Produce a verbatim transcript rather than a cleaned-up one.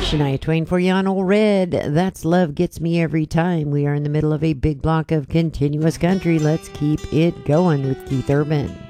Shania Twain for you on Old Red. That's Love Gets Me Every Time. We are in the middle of a big block of continuous country. Let's keep it going with Keith Urban.